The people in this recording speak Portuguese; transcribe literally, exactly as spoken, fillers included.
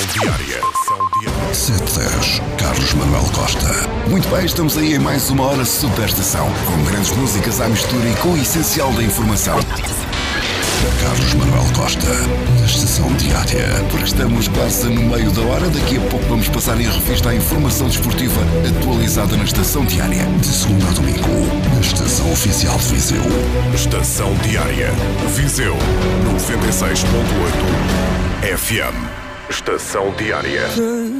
Diária. sete dez, Carlos Manuel Costa. Muito bem, estamos aí em mais uma hora Superestação, com grandes músicas à mistura e com o essencial da informação. Carlos Manuel Costa, na Estação Diária. Porque estamos quase no meio da hora, daqui a pouco vamos passar em revista a informação desportiva atualizada na Estação Diária. De segunda a domingo, na Estação Oficial de Viseu. Estação Diária. Viseu noventa e seis ponto oito F M. Estação Diária.